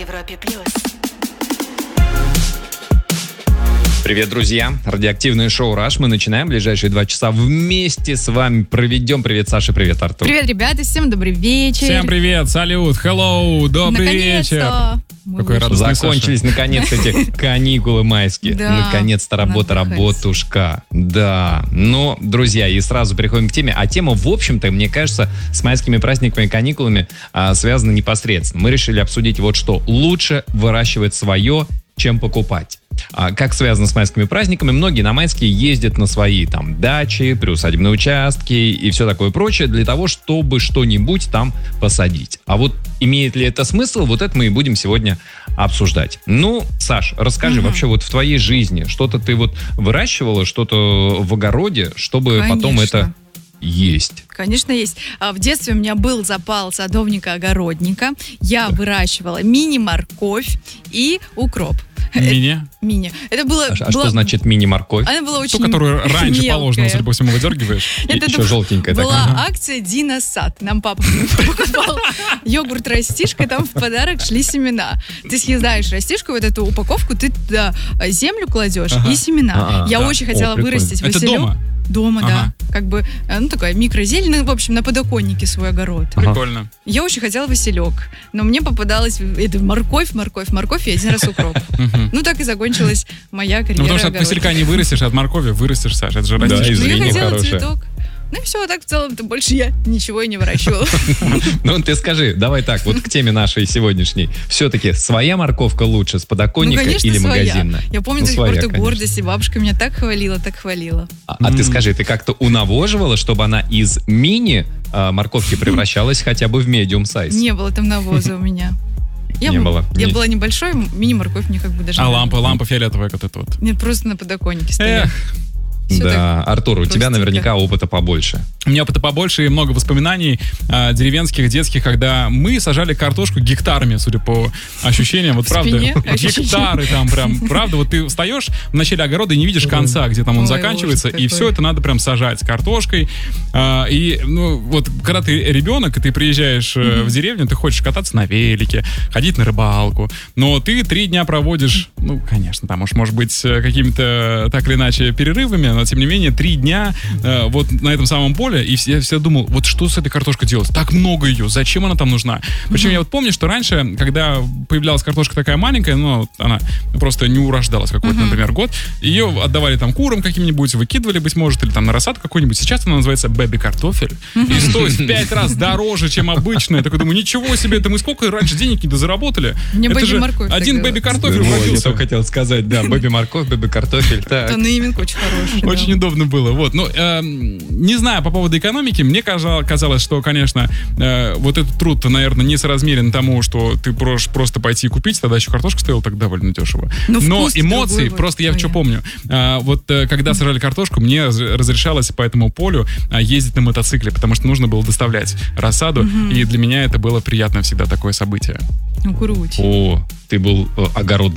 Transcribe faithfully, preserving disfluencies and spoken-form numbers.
Европе плюс. Привет, друзья! Радиоактивное шоу «Раш». Мы начинаем. Ближайшие два часа вместе с вами проведем. Привет, Саша, привет, Артур. Привет, ребята, всем добрый вечер. Всем привет, салют, hello, добрый вечер. Какой радостный Закончились, Саша. наконец, эти каникулы майские. Да, Наконец-то работа, надо выходить. работушка. Да. Ну, друзья, и сразу переходим к теме. А тема, в общем-то, мне кажется, с майскими праздниками и каникулами а, связана непосредственно. Мы решили обсудить вот что. Лучше выращивать свое, чем покупать. А как связано с майскими праздниками? Многие на майские ездят на свои там дачи, приусадебные участки и все такое прочее для того, чтобы что-нибудь там посадить. А вот имеет ли это смысл? Вот это мы и будем сегодня обсуждать. Ну, Саш, расскажи, Угу. вообще вот в твоей жизни что-то ты вот выращивала, что-то в огороде, чтобы Конечно. потом это есть? Конечно, есть. А, В детстве у меня был запал садовника-огородника. Я выращивала мини-морковь и укроп. Мини, Мини. Это было... А, а было- что значит мини-морковь? Она была очень ту, которую раньше мелкая. положено, судя по всему, выдергиваешь. И Это еще желтенькая была такая. акция Диносад. Нам папа покупал йогурт растишка, там в подарок шли семена. Ты съедаешь растишку, вот эту упаковку, ты туда землю кладешь Ага. и семена. А-а, Я да. очень О, хотела прикольно. вырастить Это василек. дома? Дома, Ага. да. Как бы, э, ну, такая микрозелень, ну, в общем, на подоконнике свой огород. Ага. Прикольно. Я очень хотела василек, но мне попадалась это морковь, морковь, морковь и один раз укроп. Мгм. Ну, так и закончилась моя карьера Ну, потому что от огородника. василька не вырастешь, а от моркови вырастешь, Саша. Это же Да, растишка. и Ну, я зрение хотела хорошее. цветок. Ну и все, так в целом-то больше я ничего и не выращивала. Ну, ты скажи, давай так, вот к теме нашей сегодняшней. Все-таки своя морковка лучше с Ну, подоконника конечно, или своя. магазинная? Я помню Ну, до сих пор своя, эту конечно. гордость, и бабушка меня так хвалила, так хвалила. А, а ты М. скажи, ты как-то унавоживала, чтобы она из мини а, морковки превращалась хотя бы в медиум сайз? Не было там навоза у меня. Я, Не б- было. Я Не- была небольшой, мини-морковь мне как бы даже... А не лампа, надо. лампа фиолетовая вот эта вот. Нет, просто на подоконнике стояла. Эх, Всё Да, Артур, у тебя простенько. наверняка опыта побольше. у меня опыта побольше и много воспоминаний а, деревенских, детских, когда мы сажали картошку гектарами, судя по ощущениям. Вот В правда, спине ощущение. гектары там прям. Правда, вот ты встаешь в начале огорода и не видишь конца, где там он Ой, заканчивается, ужас и какой. все это надо прям сажать с картошкой. А, и, ну, вот когда ты ребенок, и ты приезжаешь э, в деревню, ты хочешь кататься на велике, ходить на рыбалку, но ты три дня проводишь, ну, конечно, там уж, может быть, э, какими-то так или иначе перерывами, но, тем не менее, три дня э, вот на этом самом поле, и все, я всегда думал, вот что с этой картошкой делать? Так много ее, зачем она там нужна? Причем я вот помню, что раньше, когда появлялась картошка такая маленькая, ну, вот она просто не урождалась какой-то, например, год, ее отдавали там курам каким-нибудь, выкидывали, быть может, или там на рассаду какой-нибудь. Сейчас она называется бэби-картофель, и стоит в пять раз дороже, чем обычная. Я такой думаю, ничего себе, это мы сколько раньше денег не дозаработали? Мне Это же бэби-морковь один так бэби-картофель Вот, я родился. только хотел сказать, да, бэби-морковь, бэби-картофель. Так. Это нейминг очень хороший. да. Очень удобно было. Вот. Ну, эм, не знаю, по поводу экономики, мне каза- казалось, что, конечно, э, вот этот труд, наверное, не соразмерен тому, что ты прош- просто пойти и купить, тогда еще картошка стоила так довольно дешево. Ну, Но вкус эмоции, другой, вот, просто я что понятно. помню, э, вот э, когда сажали картошку, мне раз- разрешалось по этому полю э, ездить на мотоцикле, потому что нужно было доставлять рассаду, и для меня это было приятно всегда такое событие. Ну, круть. О, ты был э, огородным